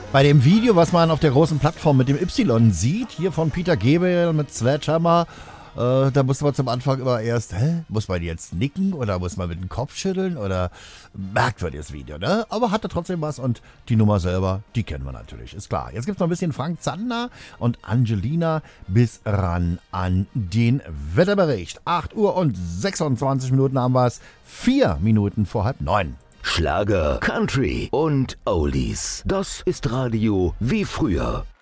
Bei dem Video, was man auf der großen Plattform mit dem Y sieht, hier von Peter Gabriel mit Sledgehammer, da musste man zum Anfang immer erst, muss man jetzt nicken oder muss man mit dem Kopf schütteln oder merkwürdiges Video, ne? Aber hatte trotzdem was und die Nummer selber, die kennen wir natürlich, ist klar. Jetzt gibt's noch ein bisschen Frank Zander und Angelina bis ran an den Wetterbericht. 8 Uhr und 26 Minuten haben wir es, 4 Minuten vor 8:30. Schlager, Country und Oldies. Das ist Radio wie früher.